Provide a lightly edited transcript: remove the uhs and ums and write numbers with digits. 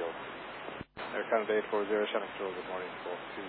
Air Canada 840, Shannon Control, good morning, 420.